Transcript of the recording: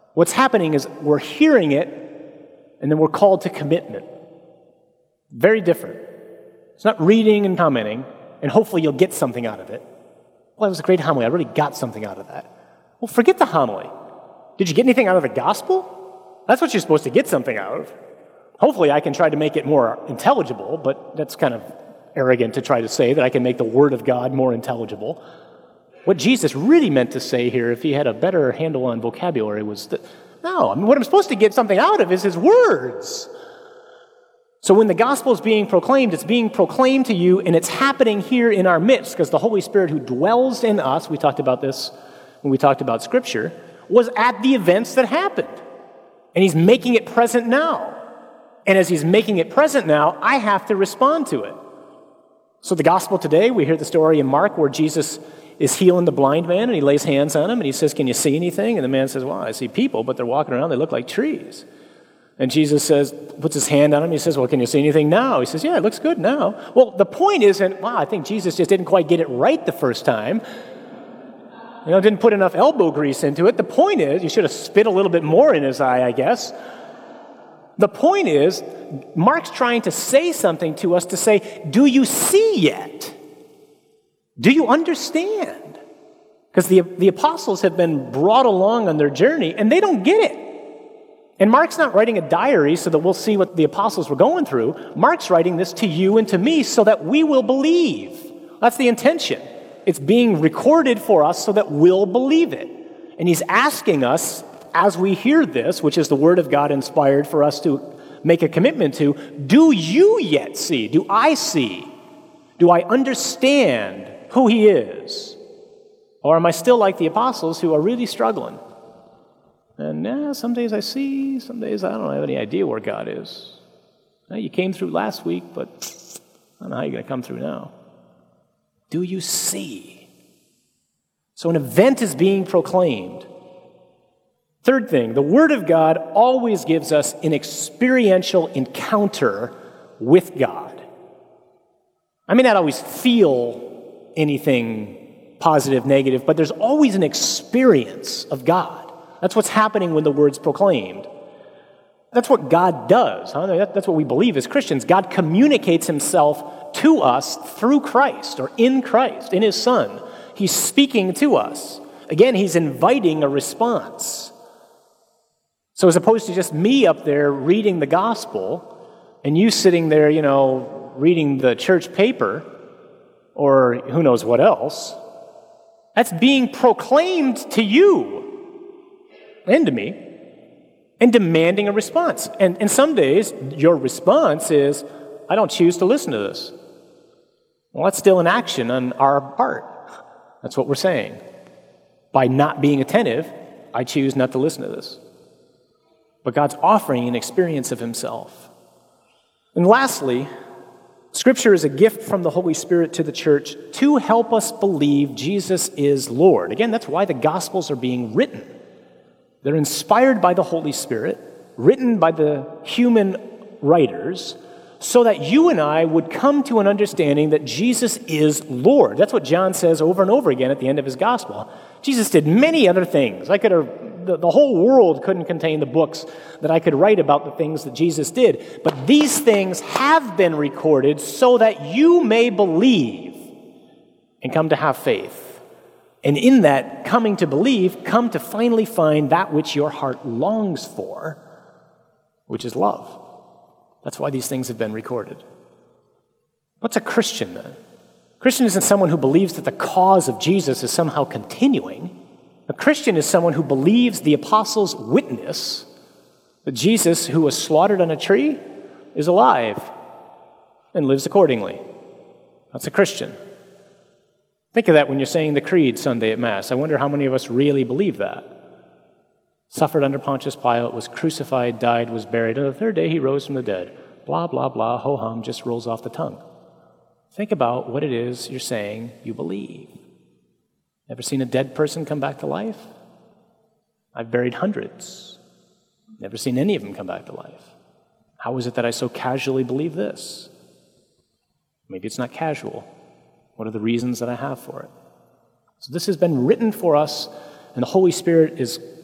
What's happening is we're hearing it, and then we're called to commitment. Very different. It's not reading and commenting, and hopefully you'll get something out of it. Well, that was a great homily. I really got something out of that. Well, forget the homily. Did you get anything out of the gospel? That's what you're supposed to get something out of. Hopefully I can try to make it more intelligible, but that's kind of arrogant to try to say that I can make the Word of God more intelligible. What Jesus really meant to say here, if he had a better handle on vocabulary, was that, no, what I'm supposed to get something out of is his words. So when the gospel is being proclaimed, it's being proclaimed to you, and it's happening here in our midst, because the Holy Spirit who dwells in us, we talked about this when we talked about Scripture, was at the events that happened. And he's making it present now. And as he's making it present now, I have to respond to it. So the gospel today, we hear the story in Mark where Jesus is healing the blind man, and he lays hands on him, and he says, "Can you see anything?" And the man says, "Well, I see people, but they're walking around, they look like trees." And Jesus says, puts his hand on him, he says, "Well, can you see anything now?" He says, "Yeah, it looks good now." Well, the point isn't, I think Jesus just didn't quite get it right the first time. Didn't put enough elbow grease into it. The point is, you should have spit a little bit more in his eye, I guess. The point is, Mark's trying to say something to us to say, do you see yet? Do you understand? Because the apostles have been brought along on their journey, and they don't get it. And Mark's not writing a diary so that we'll see what the apostles were going through. Mark's writing this to you and to me so that we will believe. That's the intention. It's being recorded for us so that we'll believe it. And he's asking us, as we hear this, which is the Word of God inspired for us to make a commitment to, do you yet see? Do I see? Do I understand who he is? Or am I still like the apostles who are really struggling? And some days I see, some days I don't have any idea where God is. You came through last week, but I don't know how you're going to come through now. Do you see? So an event is being proclaimed. Third thing, the Word of God always gives us an experiential encounter with God. I may not always feel anything positive, negative, but there's always an experience of God. That's what's happening when the Word's proclaimed. That's what God does. That's what we believe as Christians. God communicates himself to us through Christ or in Christ, in his Son. He's speaking to us. Again, he's inviting a response. So as opposed to just me up there reading the gospel and you sitting there, reading the church paper or who knows what else, that's being proclaimed to you and to me and demanding a response. And some days your response is, I don't choose to listen to this. Well, that's still an action on our part. That's what we're saying. By not being attentive, I choose not to listen to this. But God's offering an experience of himself. And lastly, Scripture is a gift from the Holy Spirit to the church to help us believe Jesus is Lord. Again, that's why the Gospels are being written. They're inspired by the Holy Spirit, written by the human writers, so that you and I would come to an understanding that Jesus is Lord. That's what John says over and over again at the end of his gospel. Jesus did many other things. The whole world couldn't contain the books that I could write about the things that Jesus did. But these things have been recorded so that you may believe and come to have faith. And in that coming to believe, come to finally find that which your heart longs for, which is love. That's why these things have been recorded. What's a Christian then? A Christian isn't someone who believes that the cause of Jesus is somehow continuing. A Christian is someone who believes the apostles' witness that Jesus, who was slaughtered on a tree, is alive and lives accordingly. That's a Christian. Think of that when you're saying the creed Sunday at Mass. I wonder how many of us really believe that. Suffered under Pontius Pilate, was crucified, died, was buried, and on the third day he rose from the dead. Blah, blah, blah, ho-hum, just rolls off the tongue. Think about what it is you're saying you believe. Ever seen a dead person come back to life? I've buried hundreds. Never seen any of them come back to life. How is it that I so casually believe this? Maybe it's not casual. What are the reasons that I have for it? So this has been written for us, and the Holy Spirit is